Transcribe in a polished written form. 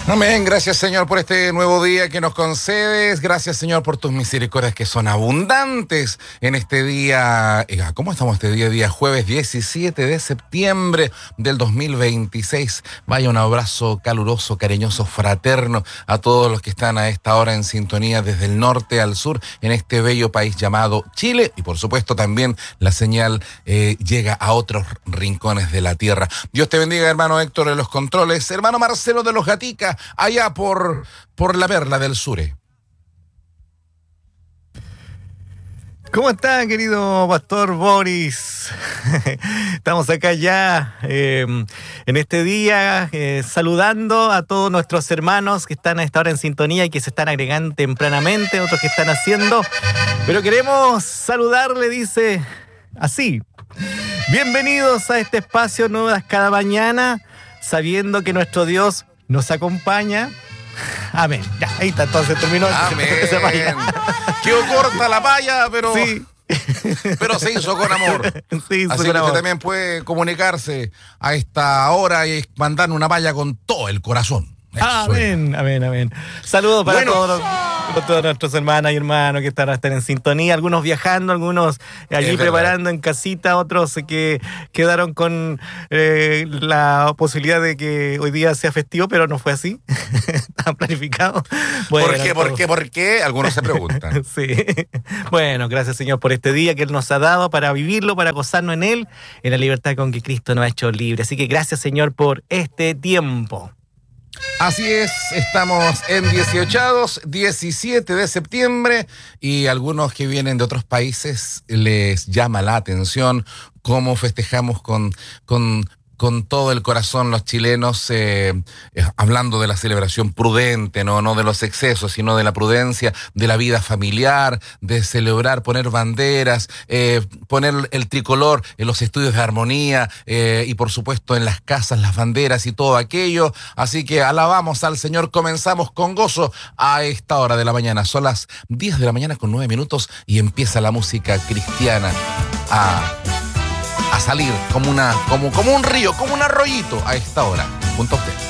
Amén. Gracias, Señor, por este nuevo día que nos concedes. Gracias, Señor, por tus misericordias que son abundantes en este día. ¿Cómo estamos este día? Día jueves 17 de septiembre del 2026. Vaya un abrazo caluroso, cariñoso, fraterno a todos los que están a esta hora en sintonía desde el norte al sur en este bello país llamado Chile. Y por supuesto también la señal llega a otros rincones de la tierra. Dios te bendiga, hermano Héctor de los controles, hermano Marcelo de los Gatica, allá por la Perla del Sure. ¿Cómo está, querido Pastor Boris? Estamos acá ya en este día saludando a todos nuestros hermanos que están a esta hora en sintonía y que se están agregando tempranamente, otros que están haciendo. Pero queremos saludarle, dice así: bienvenidos a este espacio Nuevas cada mañana, sabiendo que nuestro Dios nos acompaña. Amén. Ya, ahí está, entonces terminó. Amén. Quedó corta la valla, pero sí. Pero se hizo con amor. Sí, así que usted también puede comunicarse a esta hora y mandar una valla con todo el corazón. Amén, amén, amén. Saludos para todos nuestros hermanas y hermanos que están en sintonía, algunos viajando, algunos allí preparando en casita, otros que quedaron con la posibilidad de que hoy día sea festivo, pero no fue así. Estaban planificados. Bueno, ¿Por qué? Algunos se preguntan. Sí. Bueno, gracias, Señor, por este día que Él nos ha dado para vivirlo, para gozarnos en Él, en la libertad con que Cristo nos ha hecho libre. Así que gracias, Señor, por este tiempo. Así es, estamos en 17 de septiembre y algunos que vienen de otros países les llama la atención cómo festejamos con todo el corazón los chilenos, hablando de la celebración prudente, no de los excesos, sino de la prudencia, de la vida familiar, de celebrar, poner banderas, poner el tricolor en los estudios de armonía y por supuesto en las casas, las banderas y todo aquello. Así que alabamos al Señor, comenzamos con gozo a esta hora de la mañana. Son las 10 de la mañana con 9 minutos y empieza la música cristiana a salir como un río, como un arroyito a esta hora, junto a usted.